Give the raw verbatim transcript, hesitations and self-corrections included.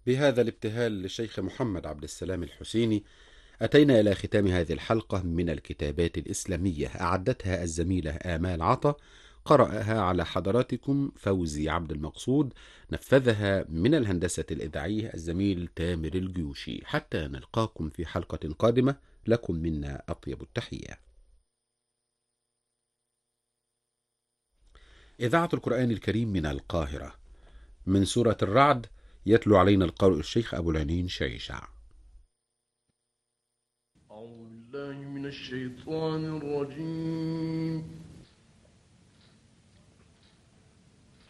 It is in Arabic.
بهذا الابتهال للشيخ محمد عبد السلام الحسيني أتينا إلى ختام هذه الحلقة من الكتابات الإسلامية، أعدتها الزميلة آمال عطا، قرأها على حضراتكم فوزي عبد المقصود، نفذها من الهندسة الإذاعية الزميل تامر الجيوشي. حتى نلقاكم في حلقة قادمة، لكم منا أطيب التحية. إذاعة القرآن الكريم من القاهرة، من سورة الرعد، يتلو علينا القارئ الشيخ أبو العنين شيشع. أعوذ بالله من الشيطان الرجيم.